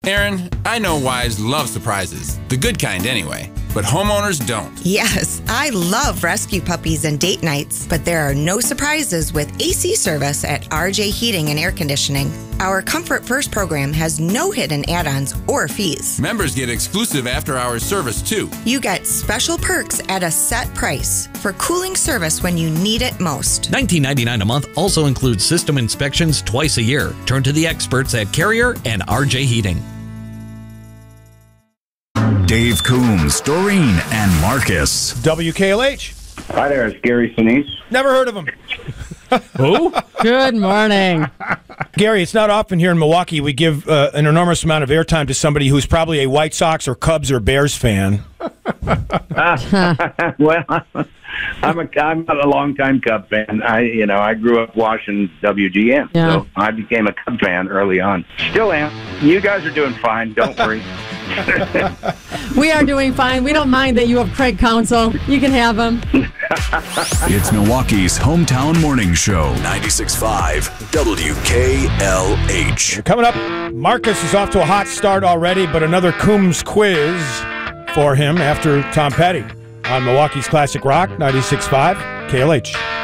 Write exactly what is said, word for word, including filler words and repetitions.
Aaron, I know wives love surprises. The good kind, anyway. But homeowners don't. Yes, I love rescue puppies and date nights, but there are no surprises with A C service at R J Heating and Air Conditioning. Our Comfort First program has no hidden add-ons or fees. Members get exclusive after-hours service, too. You get special perks at a set price for cooling service when you need it most. nineteen ninety-nine dollars a month also includes system inspections twice a year. Turn to the experts at Carrier and R J Heating. Dave Coombs, Doreen, and Marcus. W K L H. Hi there, it's Gary Sinise. Never heard of him. Who? Good morning. Gary, it's not often here in Milwaukee we give uh, an enormous amount of airtime to somebody who's probably a White Sox or Cubs or Bears fan. uh, well, I'm a I'm a longtime Cub fan. I you know I grew up watching W G N, Yeah. so I became a Cub fan early on. Still am. You guys are doing fine. Don't worry. We are doing fine. We don't mind that you have Craig Counsell. You can have him. It's Milwaukee's hometown morning show. ninety-six point five W K L H. Coming up, Marcus is off to a hot start already, but another Coombs quiz for him after Tom Petty on Milwaukee's Classic Rock, ninety-six point five K L H.